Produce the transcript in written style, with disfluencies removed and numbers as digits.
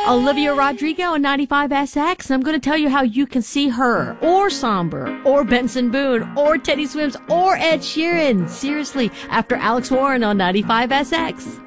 Olivia Rodrigo on 95SX. I'm going to tell you how you can see her, or Somber, or Benson Boone, or Teddy Swims, or Ed Sheeran. Seriously, after Alex Warren on 95SX.